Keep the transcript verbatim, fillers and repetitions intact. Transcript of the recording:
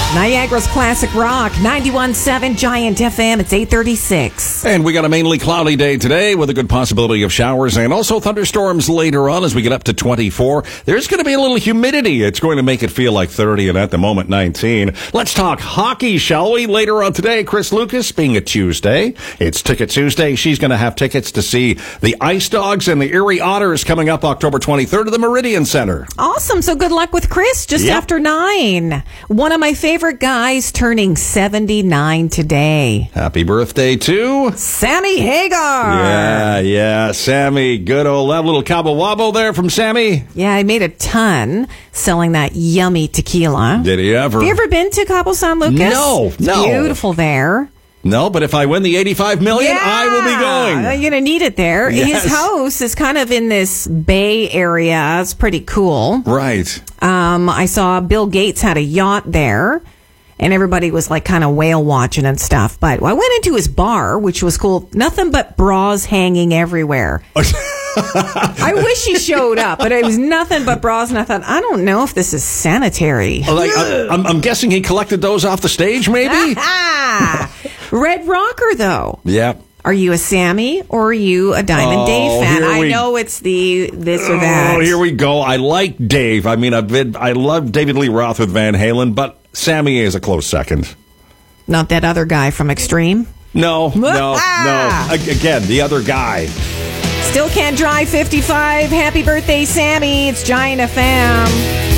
Niagara's Classic Rock, ninety-one point seven Giant F M. It's eight thirty-six. And we got a mainly cloudy day today with a good possibility of showers and also thunderstorms later on as we get up to twenty-four. There's going to be a little humidity. It's going to make it feel like thirty and at the moment nineteen. Let's talk hockey, shall we? Later on today, Chris Lucas, being a Tuesday, it's Ticket Tuesday. She's going to have tickets to see the Ice Dogs and the Erie Otters coming up October twenty-third at the Meridian Center. Awesome. So good luck with Chris just Yep. after nine. One of my favorite guys turning seventy-nine today. Happy birthday to... Sammy Hagar. Yeah, yeah, Sammy. Good old that little cabo wabo there from Sammy. Yeah, I made a ton selling that yummy tequila. Did he ever? Have you ever been to Cabo San Lucas? No, It's no. beautiful there. No, but if I win the eighty-five million, Yeah. I will be going. You're going to need it there. Yes. His house is kind of in this bay area. It's pretty cool. Right. Um, I saw Bill Gates had a yacht there, and everybody was like kind of whale watching and stuff. But I went into his bar, which was cool. Nothing but bras hanging everywhere. I wish he showed up, but it was nothing but bras. And I thought, I don't know if this is sanitary. Like, I, I'm, I'm guessing he collected those off the stage, maybe? Red Rocker, though. Yeah. Are you a Sammy or are you a Diamond Oh, Dave fan? here I we- know it's the this or that. Oh, here we go. I like Dave. I mean, I've been, I love David Lee Roth with Van Halen, but Sammy is a close second. Not that other guy from Extreme. No, no, no. A- Again, the other guy. Still can't drive fifty-five. Happy birthday, Sammy. It's Giant F M.